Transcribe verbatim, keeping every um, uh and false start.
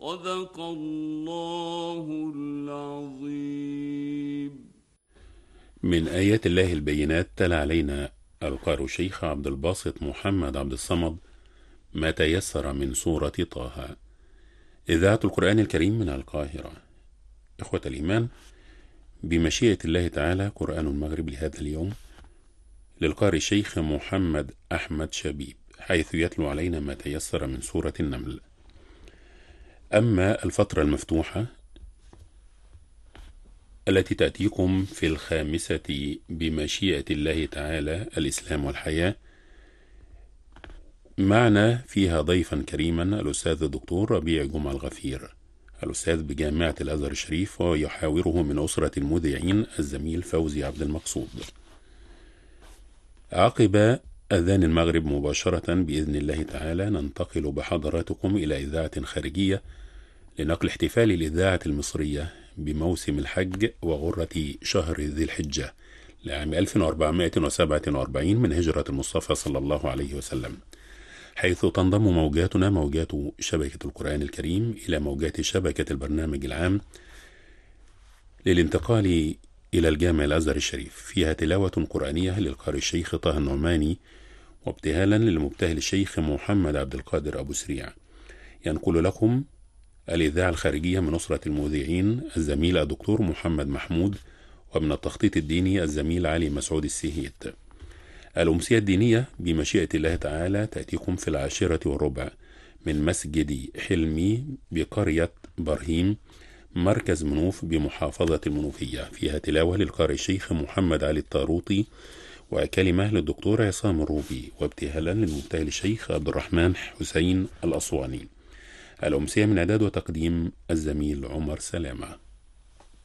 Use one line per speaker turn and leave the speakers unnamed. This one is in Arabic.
صدق الله العظيم.
من آيات الله البينات تلا علينا القارئ الشيخ عبد الباسط محمد عبد الصمد ما تيسر من سورة طه. إذاعة القرآن الكريم من القاهرة. إخوة الإيمان، بمشيئة الله تعالى قرآن المغرب لهذا اليوم للقارئ الشيخ محمد أحمد شبيب، حيث يتلو علينا ما تيسر من سورة النمل. أما الفترة المفتوحة التي تأتيكم في الخامسة بمشيئة الله تعالى الإسلام والحياة، معنا فيها ضيفا كريما الأستاذ الدكتور ربيع جمعة الغفير، الأستاذ بجامعة الأزهر الشريف، ويحاوره من أسرة المذيعين الزميل فوزي عبد المقصود. عقب أذان المغرب مباشرة بإذن الله تعالى ننتقل بحضراتكم إلى إذاعة خارجية لنقل احتفال الإذاعة المصرية بموسم الحج وغرة شهر ذي الحجة لعام ألف وأربعمائة وسبعة وأربعين من هجرة المصطفى صلى الله عليه وسلم، حيث تنضم موجاتنا موجات شبكة القرآن الكريم إلى موجات شبكة البرنامج العام للانتقال إلى الجامع الأزهر الشريف، فيها تلاوة قرآنية للقارئ الشيخ طه النعماني وابتهالا للمبتهل الشيخ محمد عبد القادر أبو سريع. ينقل لكم الإذاعة الخارجية من أسرة المذيعين الزميل الدكتور محمد محمود، ومن التخطيط الديني الزميل علي مسعود السهيت. الأمسية الدينية بمشيئة الله تعالى تأتيكم في العاشرة والربع من مسجد حلمي بقرية برهيم مركز منوف بمحافظة المنوفية، فيها تلاوة للقارئ الشيخ محمد علي الطاروطي وكلمة للدكتور عصام الروبي، وابتهالا للمبتهل الشيخ عبد الرحمن حسين الأسواني. الأمسية من إعداد وتقديم الزميل عمر سلامة.